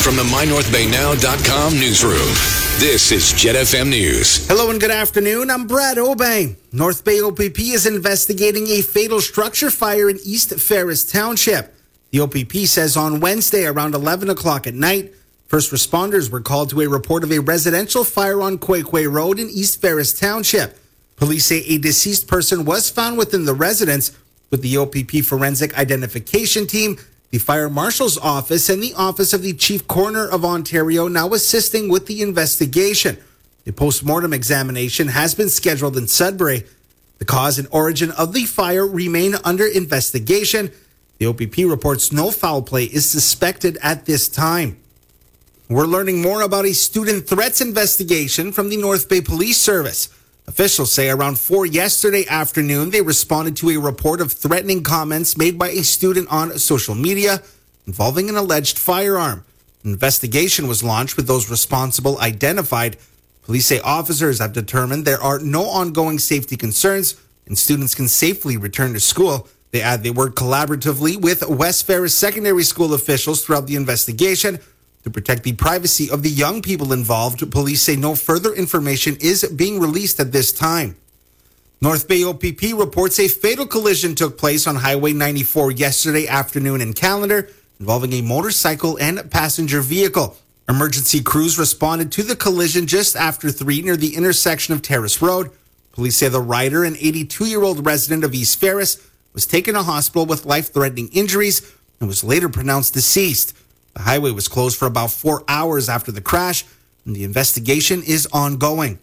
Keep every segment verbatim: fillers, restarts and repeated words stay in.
from the my north bay now dot com newsroom, this is Jet F M News. Hello and good afternoon. I'm Brad Obey. North Bay O P P is investigating a fatal structure fire in East Ferris Township. The O P P says on Wednesday around eleven o'clock at night, first responders were called to a report of a residential fire on Quay Road in East Ferris Township. Police say a deceased person was found within the residence, with the O P P Forensic Identification Team, the Fire Marshal's Office, and the Office of the Chief Coroner of Ontario now assisting with the investigation. A post-mortem examination has been scheduled in Sudbury. The cause and origin of the fire remain under investigation. The O P P reports no foul play is suspected at this time. We're learning more about a student threats investigation from the North Bay Police Service. Officials say around four yesterday afternoon, they responded to a report of threatening comments made by a student on social media involving an alleged firearm. An investigation was launched with those responsible identified. Police say officers have determined there are no ongoing safety concerns and students can safely return to school. They add they worked collaboratively with West Ferris Secondary School officials throughout the investigation to protect the privacy of the young people involved. Police say no further information is being released at this time. North Bay O P P reports a fatal collision took place on Highway ninety-four yesterday afternoon in Callender, involving a motorcycle and passenger vehicle. Emergency crews responded to the collision just after three near the intersection of Terrace Road. Police say the rider, an eighty-two-year-old resident of East Ferris, was taken to hospital with life-threatening injuries and was later pronounced deceased. The highway was closed for about four hours after the crash, and the investigation is ongoing.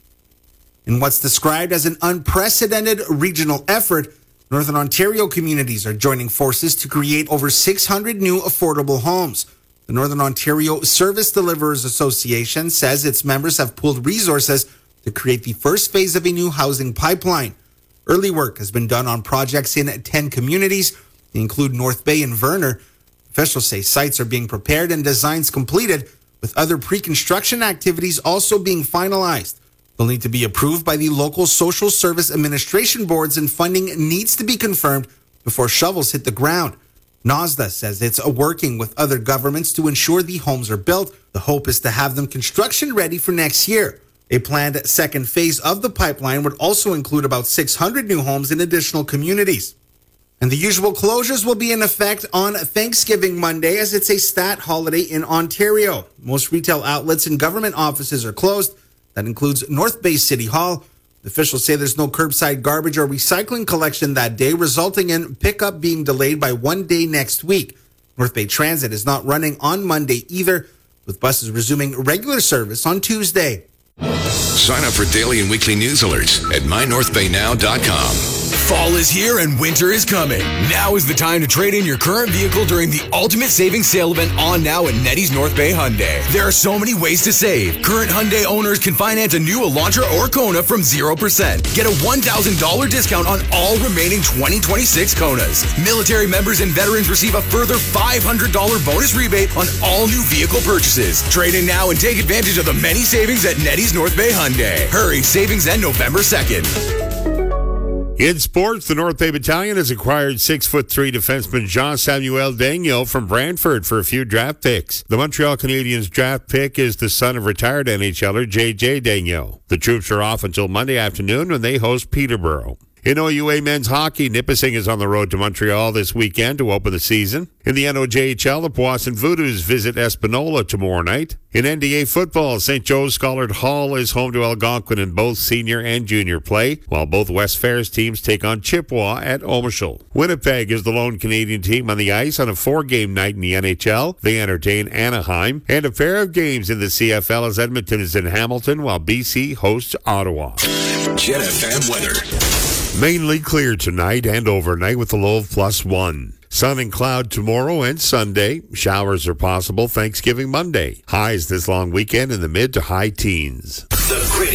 In what's described as an unprecedented regional effort, Northern Ontario communities are joining forces to create over six hundred new affordable homes. The Northern Ontario Service Deliverers Association says its members have pooled resources to create the first phase of a new housing pipeline. Early work has been done on projects in ten communities. They include North Bay and Verner. Officials say sites are being prepared and designs completed, with other pre-construction activities also being finalized. They'll need to be approved by the local social service administration boards, and funding needs to be confirmed before shovels hit the ground. NOSDA says it's working with other governments to ensure the homes are built. The hope is to have them construction ready for next year. A planned second phase of the pipeline would also include about six hundred new homes in additional communities. And the usual closures will be in effect on Thanksgiving Monday, as it's a stat holiday in Ontario. Most retail outlets and government offices are closed. That includes North Bay City Hall. Officials say there's no curbside garbage or recycling collection that day, resulting in pickup being delayed by one day next week. North Bay Transit is not running on Monday either, with buses resuming regular service on Tuesday. Sign up for daily and weekly news alerts at my north bay now dot com. Fall is here and winter is coming. Now is the time to trade in your current vehicle during the Ultimate Savings Sale event on now at Nettie's North Bay Hyundai. There are so many ways to save. Current Hyundai owners can finance a new Elantra or Kona from zero percent. Get a one thousand dollars discount on all remaining twenty twenty-six Konas. Military members and veterans receive a further five hundred dollars bonus rebate on all new vehicle purchases. Trade in now and take advantage of the many savings at Nettie's North Bay Hyundai. Hurry, savings end November second. In sports, the North Bay Battalion has acquired six foot three defenseman Jean-Samuel Daigneault from Brantford for a few draft picks. The Montreal Canadiens draft pick is the son of retired N H L er J J Daigneault. The troops are off until Monday afternoon when they host Peterborough. In O U A men's hockey, Nipissing is on the road to Montreal this weekend to open the season. In the N O J H L, the Powassan Voodoos visit Espanola tomorrow night. In N D A football, Saint Joe's Schollard Hall is home to Algonquin in both senior and junior play, while both West Ferris teams take on Chippewa at Omichel. Winnipeg is the lone Canadian team on the ice on a four-game night in the N H L. They entertain Anaheim. And a pair of games in the C F L as Edmonton is in Hamilton, while B C hosts Ottawa. Jet F M weather. Mainly clear tonight and overnight with a low of plus one. Sun and cloud tomorrow and Sunday. Showers are possible Thanksgiving Monday. Highs this long weekend in the mid to high teens. The